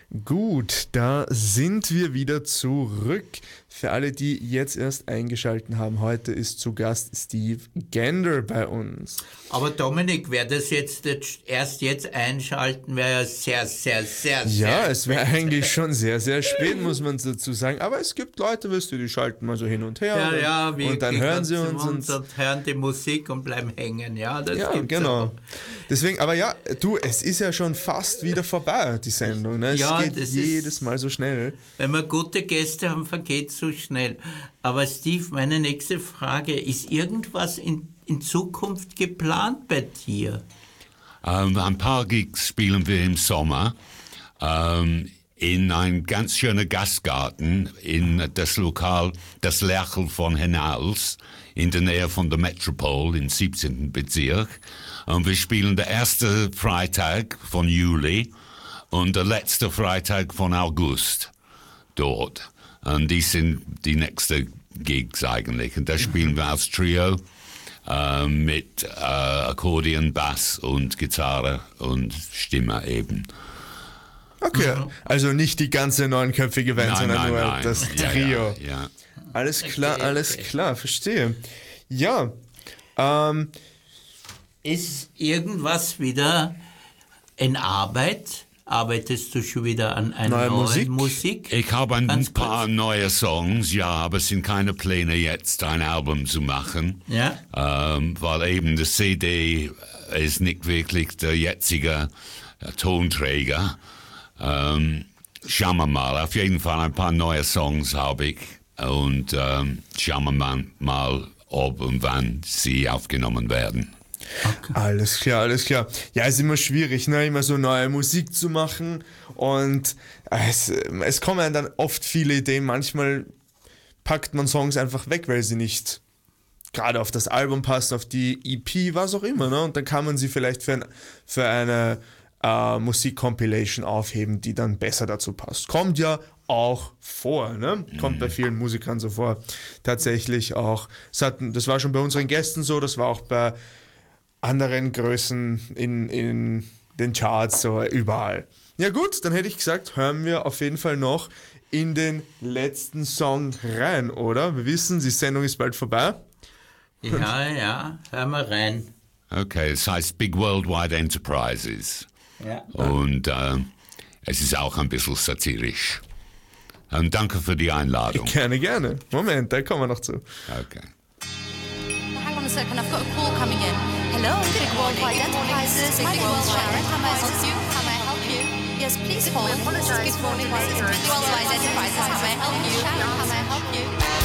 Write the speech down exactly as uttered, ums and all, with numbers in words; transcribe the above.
Gut, da sind wir wieder zurück. Für alle, die jetzt erst eingeschaltet haben, heute ist zu Gast Steve Gander bei uns. Aber Dominik, wer das jetzt erst jetzt einschalten, wäre ja sehr, sehr, sehr, sehr Ja, es wäre eigentlich schon sehr, sehr spät, muss man dazu sagen. Aber es gibt Leute, weißt du, die schalten mal so hin und her. Ja, und, ja, wir und dann hören sie uns. uns und, und hören die Musik und bleiben hängen. Ja, das ja gibt's genau. auch. Deswegen, aber ja, du, es ist ja schon fast wieder vorbei, die Sendung. Ne? Es Ja, geht das jedes ist, Mal so schnell. Wenn wir gute Gäste haben, vergeht es so schnell. Aber Steve, meine nächste Frage, ist irgendwas in, in Zukunft geplant bei dir? Ähm, ein paar Gigs spielen wir im Sommer ähm, in einem ganz schönen Gastgarten in das Lokal Das Lerchel von Hennals in der Nähe von der Metropole im siebzehnten Bezirk. Und wir spielen der erste Freitag von Juli und der letzte Freitag von August dort. Und die sind die nächsten Gigs eigentlich. Und da spielen wir als Trio äh, mit äh, Akkordeon, Bass und Gitarre und Stimme eben. Okay, also nicht die ganze neunköpfige Band, Nein, sondern nein, nur nein. das Ja, Trio. ja, ja. Alles klar, Okay, alles okay. klar, verstehe. Ja, ähm, Ist irgendwas wieder in Arbeit? Arbeitest du schon wieder an einer Neue neuen Musik? Musik? Ich habe ein Ganz paar kurz. neue Songs, ja, aber es sind keine Pläne jetzt, ein Album zu machen. Ja? Ähm, weil eben das C D ist nicht wirklich der jetzige äh, Tonträger. Ähm, schauen wir mal, auf jeden Fall ein paar neue Songs habe ich und ähm, schauen wir mal, mal, ob und wann sie aufgenommen werden. alles klar, alles klar. Ja, ist immer schwierig, ne, immer so neue Musik zu machen und es, es kommen dann oft viele Ideen. Manchmal packt man Songs einfach weg, weil sie nicht gerade auf das Album passen, auf die E P, was auch immer, ne? Und dann kann man sie vielleicht für, ein, für eine äh, Musik-Compilation aufheben, die dann besser dazu passt. Kommt ja auch vor, ne? Kommt bei vielen Musikern so vor. Tatsächlich auch. Das, hat, das war schon bei unseren Gästen so, das war auch bei anderen Größen in, in den Charts, so überall. Ja gut, dann hätte ich gesagt, hören wir auf jeden Fall noch in den letzten Song rein, oder? Wir wissen, die Sendung ist bald vorbei. Ja, ja, hör mal rein. Okay, es heißt Big Worldwide Enterprises. Ja. Und äh, es ist auch ein bisschen satirisch. Und danke für die Einladung. Gerne, gerne. Moment, da kommen wir noch zu. Okay. Hang on a second, I've got a call coming in. Hello, Big Worldwide Enterprises. My name is Sharon. How may I help you? How may I help you? Yes, please hold. This is Big Worldwide Enterprises. How may I help